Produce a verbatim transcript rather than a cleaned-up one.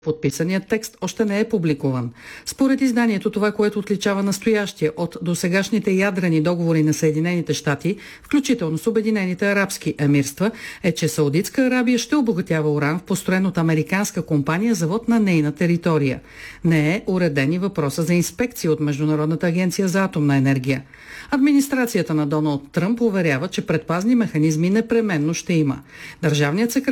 Подписаният текст още не е публикуван. Според изданието, това, което отличава настоящия от досегашните ядрени договори на Съединените щати, включително с Обединените арабски емирства, е, че Саудитска Арабия ще обогатява уран в построен от американска компания завод на нейна територия. Не е уреден и въпроса за инспекция от Международната агенция за атомна енергия. Администрацията на Доналд Тръмп уверява, че предпазни механизми непременно ще има. Държавният секретар